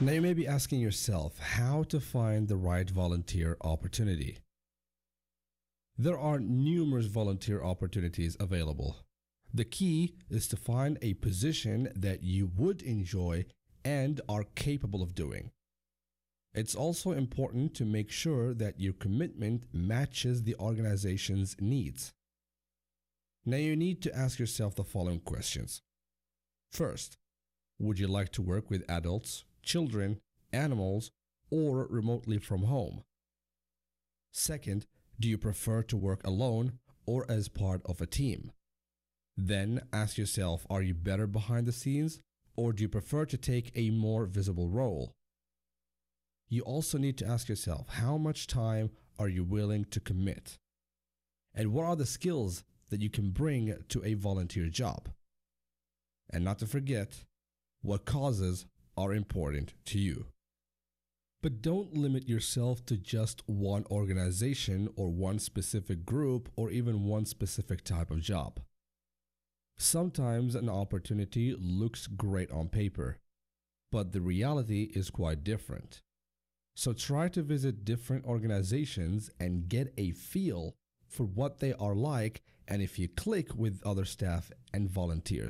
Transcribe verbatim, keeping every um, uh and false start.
Now, you may be asking yourself how to find the right volunteer opportunity. There are numerous volunteer opportunities available. The key is to find a position that you would enjoy and are capable of doing. It's also important to make sure that your commitment matches the organization's needs. Now, you need to ask yourself the following questions. First, would you like to work with adults, children, animals, or remotely from home? Second, do you prefer to work alone or as part of a team? Then ask yourself, are you better behind the scenes, or do you prefer to take a more visible role? You also need to ask yourself, how much time are you willing to commit? And what are the skills that you can bring to a volunteer job? And not to forget, what causes are important to you. But don't limit yourself to just one organization or one specific group or even one specific type of job. Sometimes an opportunity looks great on paper, but the reality is quite different. So try to visit different organizations and get a feel for what they are like and if you click with other staff and volunteers.